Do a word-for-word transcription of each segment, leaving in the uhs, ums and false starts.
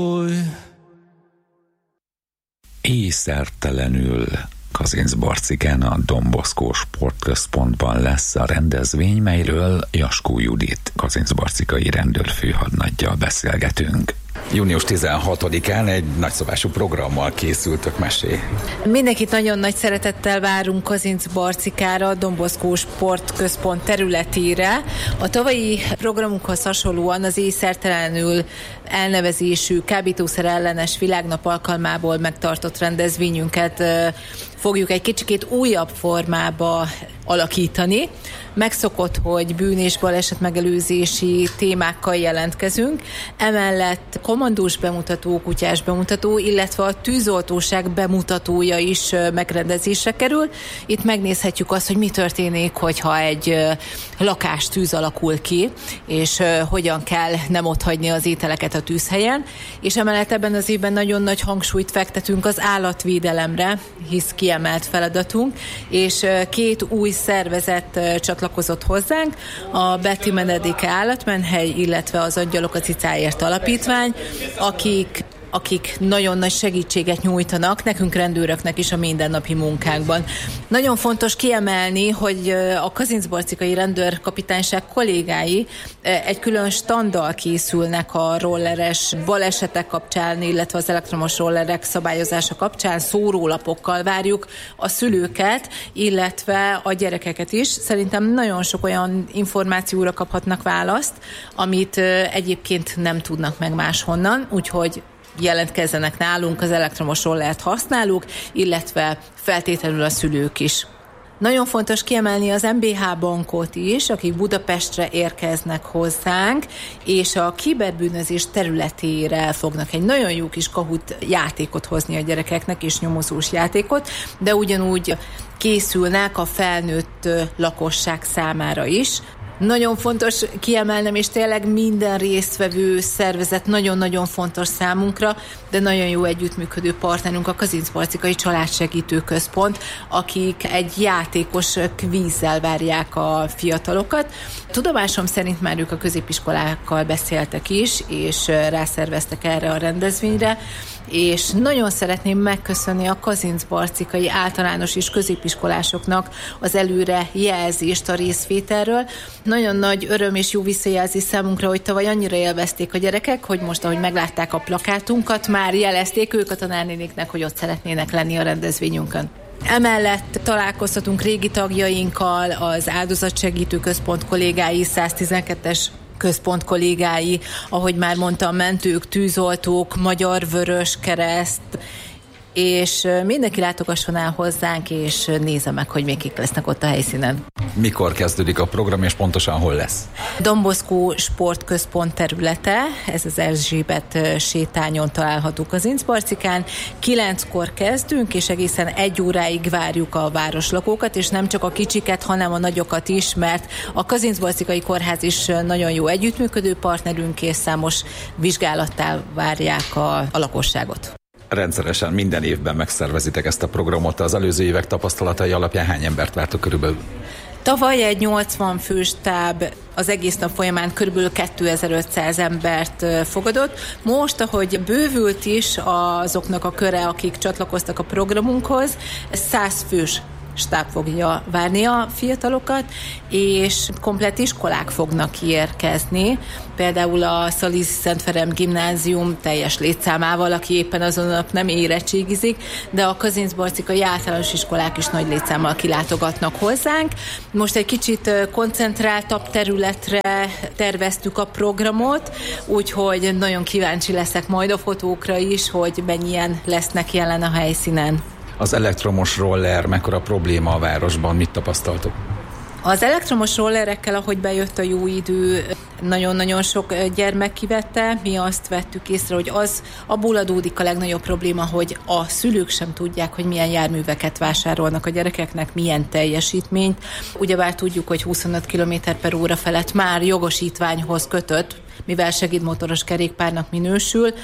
Észszertelenül Kazincbarcikán a Don Bosco Sportközpontban lesz a rendezvény, melyről Jaskó Judit kazincbarcikai rendőrfőhadnaggyal beszélgetünk. június tizenhatodikán egy nagyszabású programmal készültök, mesélj. Mindenkit nagyon nagy szeretettel várunk Kazincbarcikára, a Don Bosco Sportközpont területére. A tavalyi programunkhoz hasonlóan az észszertelenül elnevezésű kábítószer ellenes világnap alkalmából megtartott rendezvényünket fogjuk egy kicsikét újabb formába alakítani. Megszokott, hogy bűn- és balesetmegelőzési témákkal jelentkezünk. Emellett kommandós bemutató, kutyás bemutató, illetve a tűzoltóság bemutatója is megrendezésre kerül. Itt megnézhetjük azt, hogy mi történik, hogyha egy lakástűz alakul ki, és hogyan kell nem otthagyni az ételeket a tűzhelyen. És emellett ebben az évben nagyon nagy hangsúlyt fektetünk az állatvédelemre, hisz kiemelt feladatunk, és két új szervezet csatlakozott hozzánk, a Betty Menedéke Állatmenhely, illetve az Angyalok a Cicáért Alapítvány, akik akik nagyon nagy segítséget nyújtanak nekünk rendőröknek is a mindennapi munkánkban. Nagyon fontos kiemelni, hogy a kazincbarcikai rendőrkapitányság kollégái egy külön standal készülnek a rolleres balesetek kapcsán, illetve az elektromos rollerek szabályozása kapcsán. Szórólapokkal várjuk a szülőket, illetve a gyerekeket is. Szerintem nagyon sok olyan információra kaphatnak választ, amit egyébként nem tudnak meg máshonnan, úgyhogy jelentkezzenek nálunk, az elektromos rollert használók, illetve feltétlenül a szülők is. Nagyon fontos kiemelni az em bé há bankot is, akik Budapestre érkeznek hozzánk, és a kiberbűnözés területére fognak egy nagyon jó kis Kahoot játékot hozni a gyerekeknek, és nyomozós játékot, de ugyanúgy készülnek a felnőtt lakosság számára is. Nagyon fontos kiemelnem, és tényleg minden résztvevő szervezet nagyon-nagyon fontos számunkra, de nagyon jó együttműködő partnerünk a Kazincbarcikai Családsegítő Központ, akik egy játékos kvízzel várják a fiatalokat. Tudomásom szerint már ők a középiskolákkal beszéltek is, és rászerveztek erre a rendezvényre, és nagyon szeretném megköszönni a kazincbarcikai általános és középiskolásoknak az előre jelzést a részvételről. Nagyon nagy öröm és jó visszajelzés számunkra, hogy tavaly annyira élvezték a gyerekek, hogy most, ahogy meglátták a plakátunkat, már jelezték ők a tanárnéniknek, hogy ott szeretnének lenni a rendezvényünkön. Emellett találkozhatunk régi tagjainkkal, az Áldozatsegítő Központ kollégái, száztizenkettes központ kollégái, ahogy már mondtam, mentők, tűzoltók, Magyar Vöröskereszt, és mindenki látogasson el hozzánk, és nézze meg, hogy még kik lesznek ott a helyszínen. Mikor kezdődik a program, és pontosan hol lesz? Don Bosco Sportközpont területe, ez az Erzsébet sétányon található Kazincbarcikán. Kilenckor kezdünk, és egészen egy óráig várjuk a városlakókat, és nem csak a kicsiket, hanem a nagyokat is, mert a Kazincbarcikai Kórház is nagyon jó együttműködő partnerünk, és számos vizsgálattal várják a, a lakosságot. Rendszeresen minden évben megszervezitek ezt a programot. Az előző évek tapasztalatai alapján hány embert vártok körülbelül? Tavaly egy nyolcvan fős táb az egész nap folyamán körülbelül kétezer-ötszáz embert fogadott. Most, ahogy bővült is azoknak a köre, akik csatlakoztak a programunkhoz, száz fős stáb fogja várni a fiatalokat, és komplett iskolák fognak kiérkezni. Például a Szalízi Szent Ferenc Gimnázium teljes létszámával, aki éppen azon a nap nem érettségizik, de a kazincbarcikai általános iskolák is nagy létszámmal kilátogatnak hozzánk. Most egy kicsit koncentráltabb területre terveztük a programot, úgyhogy nagyon kíváncsi leszek majd a fotókra is, hogy mennyien lesznek jelen a helyszínen. Az elektromos roller mekkora probléma a városban? Mit tapasztaltok? Az elektromos rollerekkel, ahogy bejött a jó idő, nagyon-nagyon sok gyermek kivette. Mi azt vettük észre, hogy az abból adódik a legnagyobb probléma, hogy a szülők sem tudják, hogy milyen járműveket vásárolnak a gyerekeknek, milyen teljesítményt. Ugyebár tudjuk, hogy huszonöt kilométer per óra felett már jogosítványhoz kötött, mivel segédmotoros kerékpárnak minősül.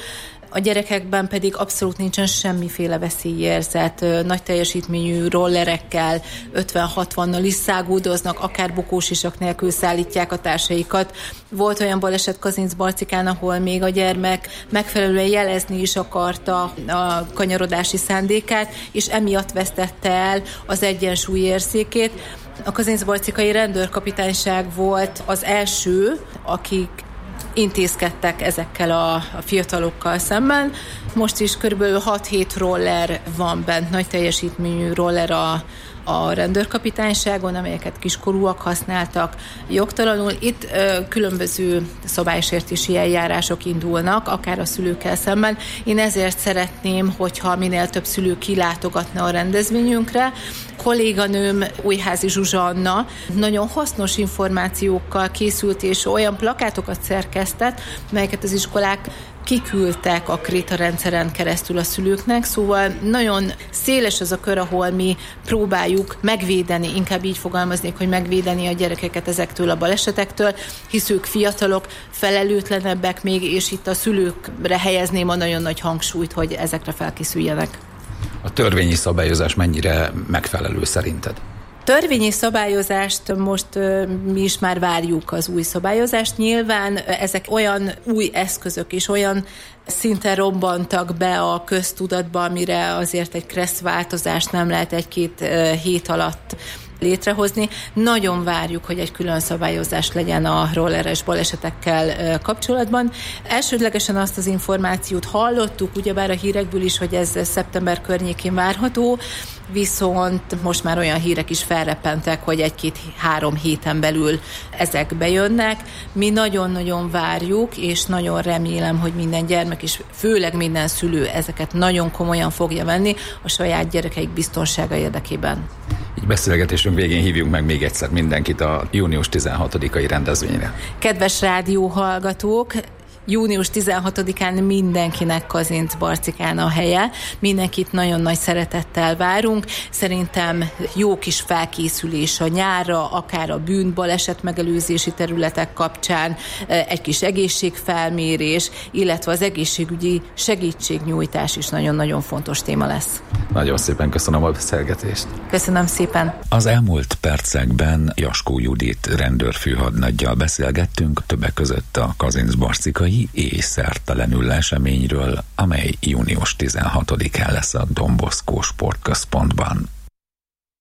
A gyerekekben pedig abszolút nincsen semmiféle veszélyérzet. Nagy teljesítményű rollerekkel, ötven-hatvannal is száguldoznak, akár bukósisak nélkül szállítják a társaikat. Volt olyan baleset Kazincbarcikán, ahol még a gyermek megfelelően jelezni is akarta a kanyarodási szándékát, és emiatt vesztette el az egyensúlyérzékét. A kazincbarcikai rendőrkapitányság volt az első, akik intézkedtek ezekkel a, a fiatalokkal szemben. Most is körülbelül hat-hét roller van bent, nagy teljesítményű roller a, a rendőrkapitányságon, amelyeket kiskorúak használtak jogtalanul. Itt ö, különböző szabálysértési eljárások indulnak, akár a szülőkkel szemben. Én ezért szeretném, hogyha minél több szülő kilátogatna a rendezvényünkre. Kolléganőm, Újházi Zsuzsanna nagyon hasznos információkkal készült, és olyan plakátokat szerkesztett, melyeket az iskolák kiküldtek a Kréta rendszeren keresztül a szülőknek, szóval nagyon széles az a kör, ahol mi próbáljuk megvédeni, inkább így fogalmaznék, hogy megvédeni a gyerekeket ezektől a balesetektől, hisz ők fiatalok, felelőtlenebbek még, és itt a szülőkre helyezném a nagyon nagy hangsúlyt, hogy ezekre felkészüljenek. A törvényi szabályozás mennyire megfelelő szerinted? Törvényi szabályozást most uh, mi is már várjuk, az új szabályozást. Nyilván ezek olyan új eszközök és olyan szinten robbantak be a köztudatba, amire azért egy kressz változást nem lehet egy-két uh, hét alatt létrehozni. Nagyon várjuk, hogy egy külön szabályozás legyen a rolleres balesetekkel kapcsolatban. Elsődlegesen azt az információt hallottuk, ugyebár a hírekből is, hogy ez szeptember környékén várható, viszont most már olyan hírek is felreppentek, hogy egy-két-három héten belül ezek bejönnek. Mi nagyon-nagyon várjuk, és nagyon remélem, hogy minden gyermek, és főleg minden szülő ezeket nagyon komolyan fogja venni a saját gyerekeik biztonsága érdekében. Így beszélgetésünk végén hívjunk meg még egyszer mindenkit a június tizenhatodikai rendezvényre. Kedves rádióhallgatók, június tizenhatodikán mindenkinek Kazincbarcikán a helye. Mindenkit nagyon nagy szeretettel várunk. Szerintem jó kis felkészülés a nyárra, akár a bűnbaleset megelőzési területek kapcsán, egy kis egészségfelmérés, illetve az egészségügyi segítségnyújtás is nagyon-nagyon fontos téma lesz. Nagyon szépen köszönöm a beszélgetést. Köszönöm szépen. Az elmúlt percekben Jaskó Judit rendőrfőhadnaggyal beszélgettünk, többek között a kazincbarcikai és szertelenül eseményről, amely június tizenhatodikán lesz a Don Bosco Sportközpontban.